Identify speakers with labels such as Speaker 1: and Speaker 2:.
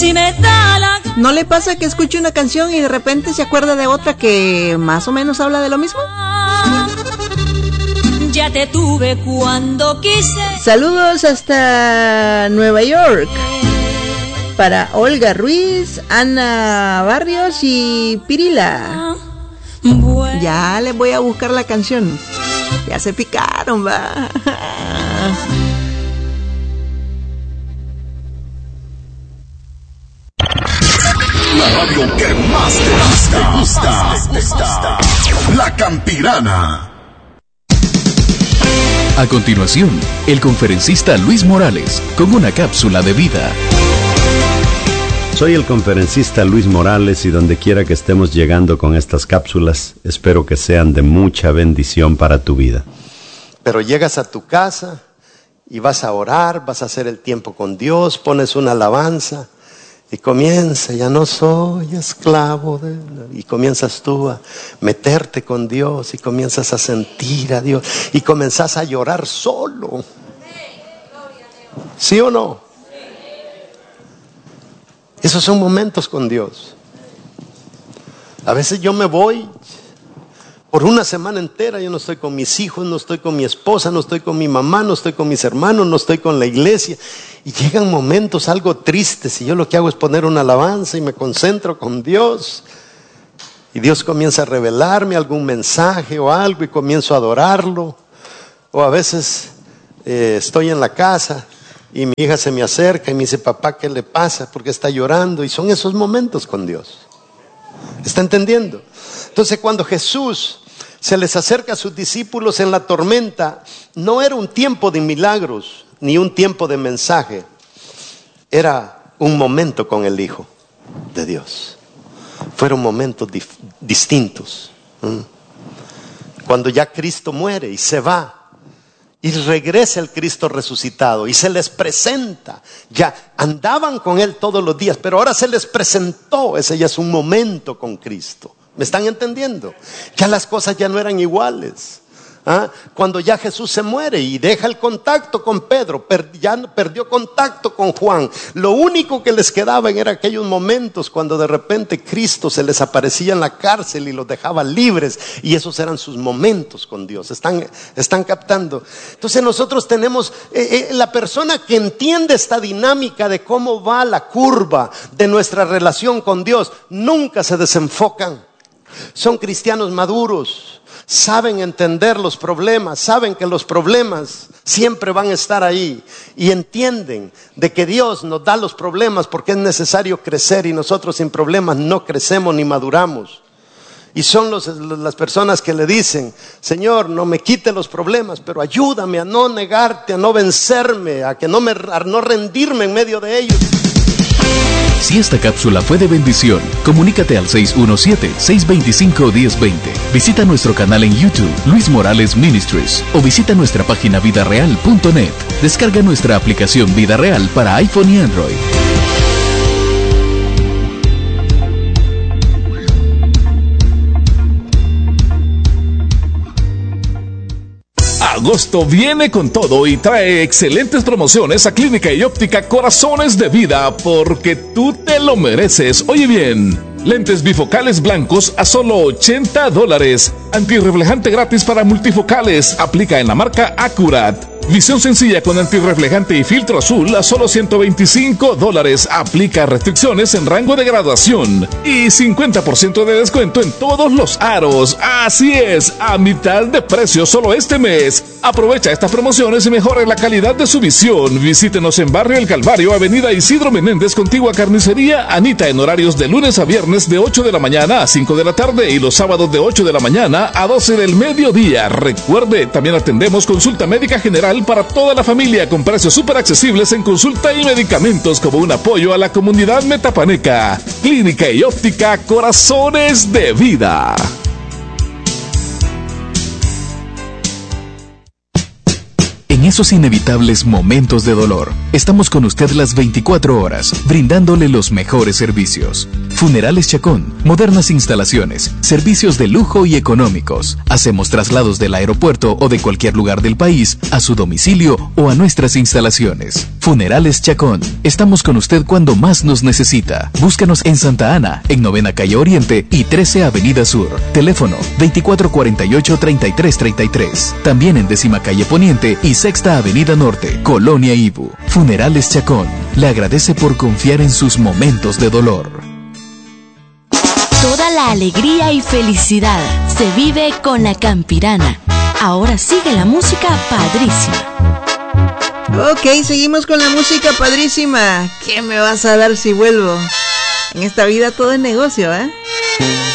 Speaker 1: ¿No le pasa que escuche una canción y de repente se acuerda de otra que más o menos habla de lo mismo?
Speaker 2: Ya te tuve cuando quise.
Speaker 1: Saludos hasta Nueva York para Olga Ruiz, Ana Barrios y Pirila. Bueno. Ya les voy a buscar la canción. Ya se picaron, va.
Speaker 3: La radio que más te gusta. La Campirana.
Speaker 4: A continuación, el conferencista Luis Morales con una cápsula de vida.
Speaker 5: Soy el conferencista Luis Morales y donde quiera que estemos llegando con estas cápsulas, espero que sean de mucha bendición para tu vida.
Speaker 6: Pero llegas a tu casa y vas a orar, vas a hacer el tiempo con Dios, pones una alabanza y comienza, ya no soy esclavo de... Y comienzas tú a meterte con Dios y comienzas a sentir a Dios y comenzás a llorar solo. ¿Sí o no? Esos son momentos con Dios. A veces yo me voy por una semana entera, yo no estoy con mis hijos, no estoy con mi esposa, no estoy con mi mamá, no estoy con mis hermanos, no estoy con la iglesia. Y llegan momentos algo tristes y yo lo que hago es poner una alabanza y me concentro con Dios. Y Dios comienza a revelarme algún mensaje o algo y comienzo a adorarlo. O a veces estoy en la casa y mi hija se me acerca y me dice, papá, ¿qué le pasa? ¿Por qué está llorando? Y son esos momentos con Dios. ¿Está entendiendo? Entonces cuando Jesús se les acerca a sus discípulos en la tormenta, no era un tiempo de milagros ni un tiempo de mensaje, era un momento con el Hijo de Dios. Fueron momentos distintos. Cuando ya Cristo muere y se va y regresa el Cristo resucitado y se les presenta, ya andaban con Él todos los días, pero ahora se les presentó, ese ya es un momento con Cristo. ¿Me están entendiendo? Ya las cosas ya no eran iguales. Cuando ya Jesús se muere y deja el contacto con Pedro, ya perdió contacto con Juan, lo único que les quedaba era aquellos momentos cuando de repente Cristo se les aparecía en la cárcel y los dejaba libres, y esos eran sus momentos con Dios. ¿Están captando? Entonces nosotros tenemos la persona que entiende esta dinámica de cómo va la curva de nuestra relación con Dios, nunca se desenfocan. Son cristianos maduros, saben entender los problemas, saben que los problemas siempre van a estar ahí y entienden de que Dios nos da los problemas porque es necesario crecer y nosotros sin problemas no crecemos ni maduramos. Y son las personas que le dicen, Señor, no me quite los problemas, pero ayúdame a no negarte, a no vencerme, a no rendirme en medio de ellos.
Speaker 4: Si esta cápsula fue de bendición, comunícate al 617-625-1020. Visita nuestro canal en YouTube, Luis Morales Ministries, o visita nuestra página vidareal.net. Descarga nuestra aplicación Vida Real para iPhone y Android.
Speaker 7: Agosto viene con todo y trae excelentes promociones a Clínica y Óptica Corazones de Vida, porque tú te lo mereces. Oye bien, lentes bifocales blancos a solo $80, antirreflejante gratis para multifocales, aplica en la marca Accurat. Visión sencilla con antirreflejante y filtro azul a solo $125. Aplica restricciones en rango de graduación. Y 50% de descuento en todos los aros. Así es, a mitad de precio solo este mes. Aprovecha estas promociones y mejore la calidad de su visión. Visítenos en Barrio El Calvario, Avenida Isidro Menéndez, contigua Carnicería Anita, en horarios de lunes a viernes de 8 de la mañana a 5 de la tarde y los sábados de 8 de la mañana a 12 del mediodía. Recuerde, también atendemos consulta médica general para toda la familia con precios súper accesibles en consulta y medicamentos, como un apoyo a la comunidad metapaneca. Clínica y Óptica Corazones de Vida.
Speaker 4: En En esos inevitables momentos de dolor, estamos con usted las 24 horas, brindándole los mejores servicios. Funerales Chacón, modernas instalaciones, servicios de lujo y económicos. Hacemos traslados del aeropuerto o de cualquier lugar del país a su domicilio o a nuestras instalaciones. Funerales Chacón, estamos con usted cuando más nos necesita. Búscanos en Santa Ana, en 9ª Calle Oriente y 13 Avenida Sur. Teléfono 2448-3333. También en 10ª Calle Poniente y 6ª Avenida Norte, Colonia Ibu. Funerales Chacón, le agradece por confiar en sus momentos de dolor.
Speaker 8: Toda la alegría y felicidad se vive con La Campirana. Ahora sigue la música padrísima.
Speaker 1: Ok, seguimos con la música padrísima. ¿Qué me vas a dar si vuelvo? En esta vida todo es negocio, ¿eh?